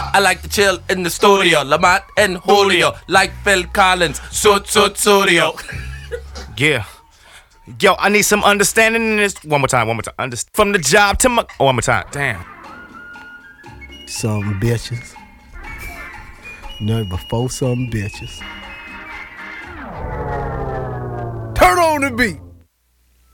I like to chill in the studio. Lamont and Julio, like Phil Collins. Studio. Yeah. Yo, I need some understanding in this. One more time. From the job to my. Oh, one more time. Damn. Some bitches. Nothing but some bitches. Turn on the beat.